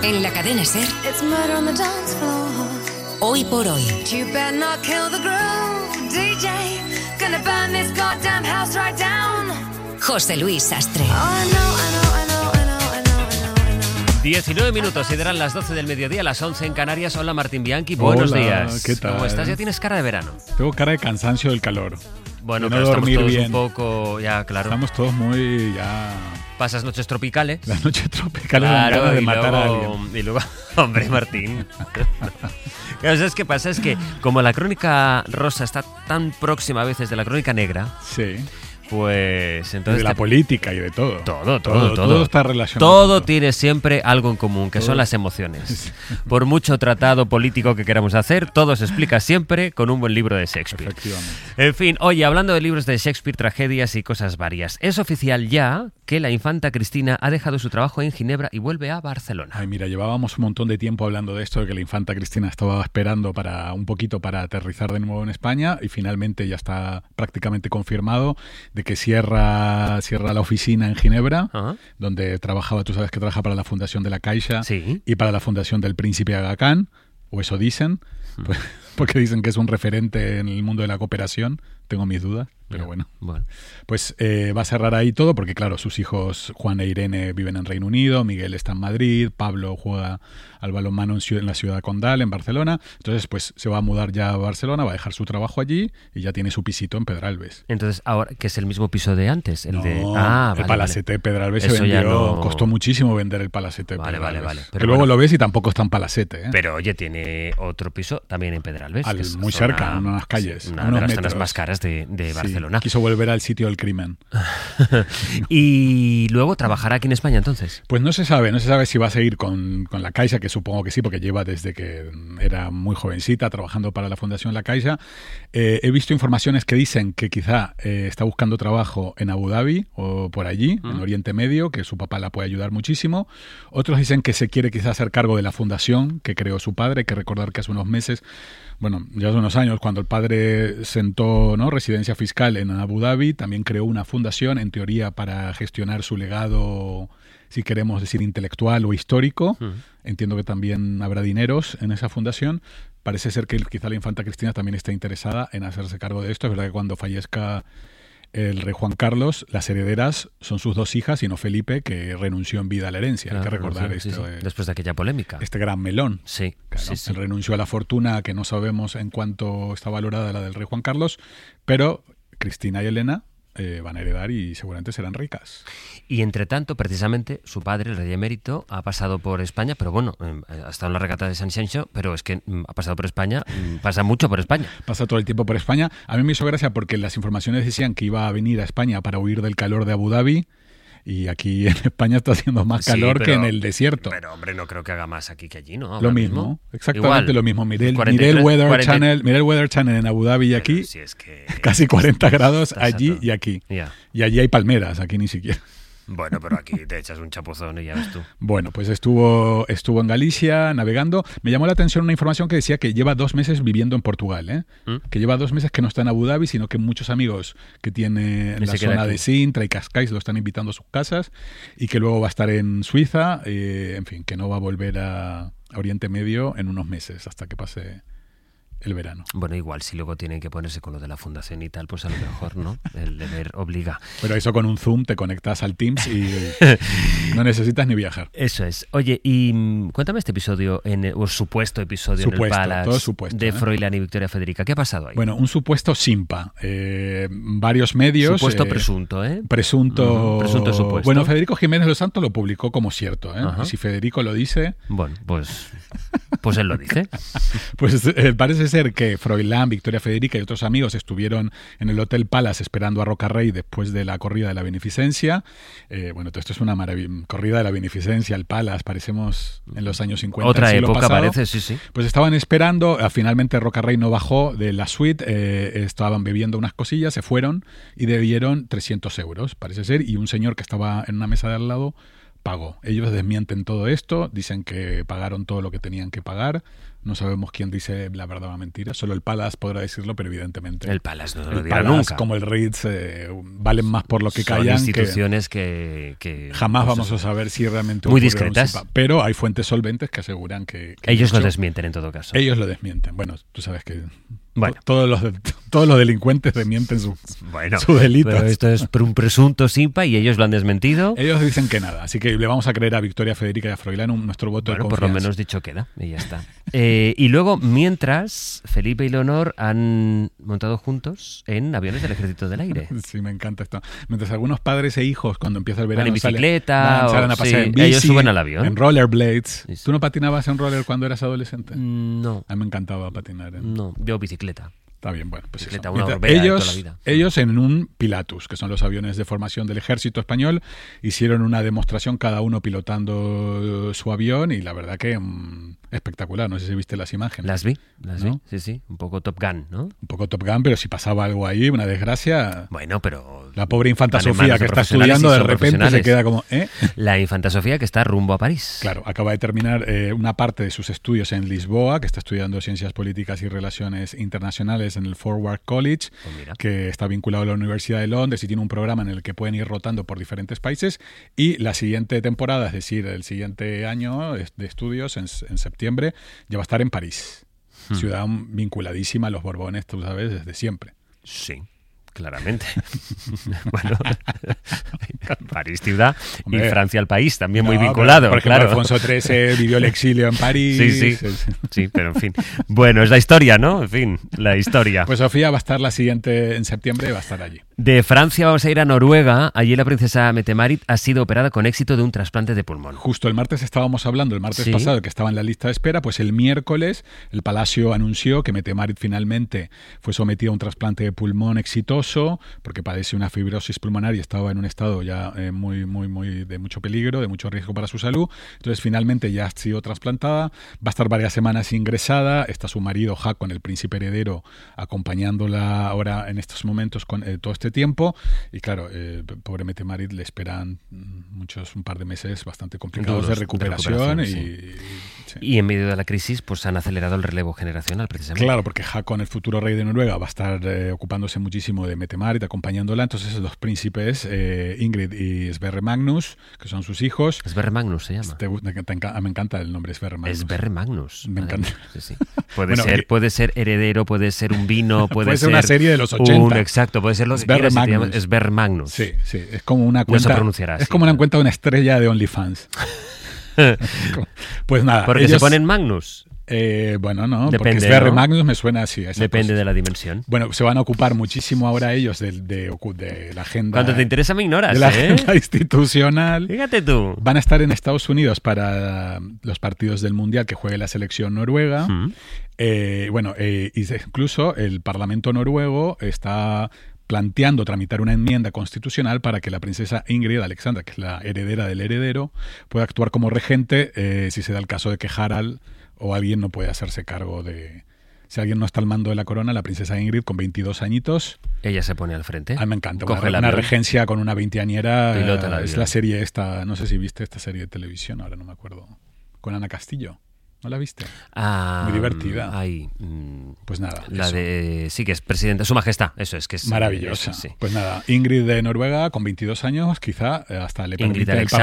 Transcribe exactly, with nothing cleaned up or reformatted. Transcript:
En la cadena SER, It's murder on the dance floor. Hoy por hoy. You better not kill the groove, D J. Gonna burn this goddamn house right down. José Luis Sastre. Oh, I know, I know, I know, I know, I know, I know, I know. diecinueve minutos y darán las doce del mediodía, las once en Canarias. Hola Martín Bianchi, buenos Hola, días. ¿qué tal? ¿Cómo estás? Ya tienes cara de verano. Tengo cara de cansancio del calor. Bueno, de pero no estamos dormir todos bien. un poco, ya claro. Estamos todos muy ya... Pasas noches tropicales. Las noches tropicales dan Claro, ganas de y matar luego, a alguien. Y luego, hombre, Martín. Claro, ¿sabes qué pasa? Es que como la crónica rosa está tan próxima a veces de la crónica negra, Sí. pues Y entonces... de la te- política y de todo. Todo, todo, todo. Todo está relacionado. Todo con todo. tiene siempre algo en común, que Todo. son las emociones. Por mucho tratado político que queramos hacer, todo se explica siempre con un buen libro de Shakespeare. Efectivamente. En fin, oye, hablando de libros de Shakespeare, tragedias y cosas varias, es oficial ya que la infanta Cristina ha dejado su trabajo en Ginebra y vuelve a Barcelona. Ay, mira, llevábamos un montón de tiempo hablando de esto, de que la infanta Cristina estaba esperando para un poquito para aterrizar de nuevo en España y finalmente ya está prácticamente confirmado de que cierra, cierra la oficina en Ginebra, Ajá. donde trabajaba, tú sabes que trabaja para la Fundación de la Caixa Sí. y para la Fundación del Príncipe Aga Khan, o eso dicen, pues, porque dicen que es un referente en el mundo de la cooperación. Tengo mis dudas, pero Ya, bueno. bueno. Pues eh, va a cerrar ahí todo porque, claro, sus hijos Juan e Irene viven en Reino Unido, Miguel está en Madrid, Pablo juega al balonmano en, ciu- en la ciudad condal, en Barcelona. Entonces, pues se va a mudar ya a Barcelona, va a dejar su trabajo allí y ya tiene su pisito en Pedralbes. Entonces, ahora, que es el mismo piso de antes, el No, de... Ah, el vale, palacete de Pedralbes se Eso ya vendió, no- costó muchísimo vender el palacete de Vale, vale, Pedralbes. vale. Pero que luego bueno. lo ves y tampoco es tan palacete, ¿eh? Pero oye, tiene otro piso también en Pedralbes. Al- que es muy zona- cerca, en unas calles, sí, una unos de las zonas metros. más caras de, de Sí, Barcelona. quiso volver al sitio del crimen. Y luego trabajará aquí en España entonces. Pues no se sabe, no se sabe si va a seguir con, con la Caixa, que supongo que sí, porque lleva desde que era muy jovencita trabajando para la Fundación La Caixa. Eh, he visto informaciones que dicen que quizá eh, está buscando trabajo en Abu Dhabi o por allí, Mm. en Oriente Medio, que su papá la puede ayudar muchísimo. Otros dicen que se quiere quizá hacer cargo de la fundación que creó su padre. Hay que recordar que hace unos meses, bueno, ya hace unos años, cuando el padre sentó, ¿no?, residencia fiscal en Abu Dhabi, también creó una fundación, en teoría, para gestionar su legado, si queremos decir, intelectual o histórico. Mm. Entiendo que también habrá dineros en esa fundación. Parece ser que quizá la infanta Cristina también está interesada en hacerse cargo de esto. Es verdad que cuando fallezca el rey Juan Carlos, las herederas son sus dos hijas y no Felipe, que renunció en vida a la herencia. Hay que Claro, recordar sí, sí, esto, sí. eh, Después de aquella polémica. este gran melón. Sí, Claro, sí, sí. él renunció a la fortuna que no sabemos en cuánto está valorada la del rey Juan Carlos, pero Cristina y Elena eh, van a heredar y seguramente serán ricas. Y entre tanto, precisamente, su padre, el rey emérito, ha pasado por España, pero bueno, eh, ha estado en la regata de San Xenxo, pero es que mm, ha pasado por España, mm, pasa mucho por España. Pasa todo el tiempo por España. A mí me hizo gracia porque las informaciones decían que iba a venir a España para huir del calor de Abu Dhabi y aquí en España está haciendo más Sí, calor pero- que en el desierto. Pero hombre, no creo que haga más aquí que allí, ¿no? Lo Ahora mismo, exactamente Igual. lo mismo. Miré, el- cuarenta y miré el tres, Weather cuarenta Channel, miré el Weather Channel en Abu Dhabi y Pero aquí, si es que casi cuarenta grados estás a allí todo. y aquí. Ya. Y allí hay palmeras, aquí ni siquiera. Bueno, pero aquí te echas un chapuzón y ya ves tú. Bueno, pues estuvo, estuvo en Galicia navegando. Me llamó la atención una información que decía que lleva dos meses viviendo en Portugal, ¿eh? ¿Mm? Que lleva dos meses que no está en Abu Dhabi, sino que muchos amigos que tiene en Que la se queda zona aquí. de Sintra y Cascais lo están invitando a sus casas y que luego va a estar en Suiza, eh, en fin, que no va a volver a, a Oriente Medio en unos meses hasta que pase el verano. Bueno, igual, si luego tienen que ponerse con lo de la fundación y tal, pues a lo mejor, ¿no? El deber obliga. Pero eso con un Zoom te conectas al Teams y no necesitas ni viajar. Eso es. Oye, y mm, cuéntame este episodio, en el, o supuesto episodio Supuesto, en el Palace todo supuesto, de ¿eh? Froilán y Victoria Federica. ¿Qué ha pasado ahí? Bueno, un supuesto simpa. Eh, varios medios... Supuesto eh, presunto, ¿eh? Presunto, Ujú, presunto supuesto. Bueno, Federico Jiménez Los Santos lo publicó como cierto, ¿eh? Ajá. Y si Federico lo dice, Bueno, pues, pues él lo dice. pues eh, parece ser que Froilán, Victoria Federica y otros amigos estuvieron en el Hotel Palace esperando a Roca Rey después de la corrida de la beneficencia. Eh, bueno, todo esto es una maravilla. Corrida de la beneficencia, el Palace, parecemos en los años cincuenta. Otra del siglo época pasado. parece, sí, sí. Pues estaban esperando, ah, finalmente Roca Rey no bajó de la suite, eh, estaban bebiendo unas cosillas, se fueron y debieron trescientos euros, parece ser, y un señor que estaba en una mesa de al lado pagó. Ellos desmienten todo esto, dicen que pagaron todo lo que tenían que pagar, No sabemos quién dice la verdad o la mentira. Solo el Palace podrá decirlo, pero evidentemente... El Palace no el lo dirá Palace, nunca. como el Ritz, eh, valen más por lo que Son callan. instituciones que... que, que jamás pues, vamos a saber si realmente... muy ocurrió un discretas. simpa. Pero hay fuentes solventes que aseguran que... que ellos de hecho, lo desmienten en todo caso. Ellos lo desmienten. Bueno, tú sabes que... Bueno. Todos los, todos los delincuentes desmienten sus bueno, su delitos. Pero esto es un presunto simpa y ellos lo han desmentido. Ellos dicen que nada, así que le vamos a creer a Victoria Federica y a Froilán nuestro voto Bueno, de por confianza. lo menos dicho queda y ya está. Eh, y luego, mientras, Felipe y Leonor han montado juntos en aviones del Ejército del Aire. Sí, me encanta esto. Mientras algunos padres e hijos, cuando empieza el Van verano, en bicicleta, salen, van, salen a o- pasear sí, en bici, ellos suben al avión. en rollerblades. Sí, sí. ¿Tú no patinabas en roller cuando eras adolescente? Mm, No, A mí me encantaba patinar. En... no, yo bicicleta. Está bien, bueno, pues Bicicleta, eso. una Mientras- Orbea de ellos, toda la vida. ellos en un Pilatus, que son los aviones de formación del ejército español, hicieron una demostración cada uno pilotando su avión y la verdad que mm, espectacular. No sé si viste las imágenes. Las vi, las ¿No? vi, sí, sí, un poco Top Gun, ¿no? Un poco Top Gun, pero si pasaba algo ahí, una desgracia... Bueno, pero... La pobre infanta Van en Sofía manos que de está profesionales estudiando y de son repente se profesionales. queda como... ¿eh? La infanta Sofía que está rumbo a París. Claro, acaba de terminar eh, una parte de sus estudios en Lisboa, que está estudiando Ciencias Políticas y Relaciones Internacionales en el Forward College, Pues mira. que está vinculado a la Universidad de Londres y tiene un programa en el que pueden ir rotando por diferentes países. Y la siguiente temporada, es decir, el siguiente año de estudios, en, en septiembre, ya va a estar en París. Hmm. Ciudad vinculadísima a los Borbones, tú sabes, desde siempre. Sí, claramente. Bueno, París ciudad Hombre, y Francia el país, también muy No, vinculado, pero, por ejemplo, claro. Alfonso trece vivió el exilio en París. Sí, sí, sí, pero en fin. Bueno, es la historia, ¿no? En fin, la historia. Pues Sofía va a estar la siguiente en septiembre, va a estar allí. De Francia vamos a ir a Noruega. Allí la princesa Mette-Marit ha sido operada con éxito de un trasplante de pulmón. Justo el martes estábamos hablando, el martes Sí. pasado, que estaba en la lista de espera, pues el miércoles el Palacio anunció que Mette-Marit finalmente fue sometida a un trasplante de pulmón exitoso, porque padece una fibrosis pulmonar y estaba en un estado ya eh, muy, muy, muy de mucho peligro, de mucho riesgo para su salud. Entonces finalmente ya ha sido trasplantada, va a estar varias semanas ingresada, está su marido Haakon, el príncipe heredero, acompañándola ahora en estos momentos con eh, todo este tiempo. Y claro, eh, pobre Mette-Marit le esperan muchos, un par de meses bastante complicados Duros de de recuperación, recuperación, y, y- sí. Y en medio de la crisis, pues han acelerado el relevo generacional, precisamente. Claro, porque Haakon, el futuro rey de Noruega, va a estar eh, ocupándose muchísimo de Mette-Marit, acompañándola. Entonces los príncipes, eh, Ingrid y Sverre Magnus, que son sus hijos. Sverre Magnus se llama. Te gusta- te enca- me encanta el nombre Sverre Magnus. Sverre Magnus. Me Madre encanta. mía, sí, sí. Puede, Bueno, ser, y- puede ser heredero, puede ser un vino, puede, Puede ser una serie de los un- ochenta. exacto, puede ser lo que Sverre quieras. y te Magnus. llama Sverre Magnus. Sí, sí, es como una No cuenta. se pronunciará es así, como una claro. cuenta de una estrella de OnlyFans. Pues nada. Porque se ellos- ponen Magnus. Eh, bueno, no, porque Depende, Sverre ¿no? Magnus me suena así. a esa Depende cosa. de la dimensión. Bueno, se van a ocupar muchísimo ahora ellos de, de, ocu- de la agenda. Cuando te interesa me ignoras, de la ¿eh? agenda institucional. Fíjate tú. Van a estar en Estados Unidos para los partidos del Mundial que juegue la selección noruega. Mm. Eh, bueno, eh, y se- incluso el Parlamento noruego está planteando tramitar una enmienda constitucional para que la princesa Ingrid Alexandra, que es la heredera del heredero, pueda actuar como regente eh, si se da el caso de que Harald o alguien no puede hacerse cargo de... Si alguien no está al mando de la corona, la princesa Ingrid con veintidós añitos. Ella se pone al frente. A mí me encanta. Coge Una, el una avión. regencia con una veinteañera. Pilota el eh, es avión. la serie esta, no sé si viste esta serie de televisión, ahora no me acuerdo. Con Ana Castillo. ¿No la viste? Ah, Muy divertida. Ay, mm, Pues nada. la eso. de... Sí, que es presidenta. Su majestad, eso es. que es Maravillosa. sí, sí. Pues nada, Ingrid de Noruega con veintidós años, quizá eh, hasta le Ingrid permite el Alexandra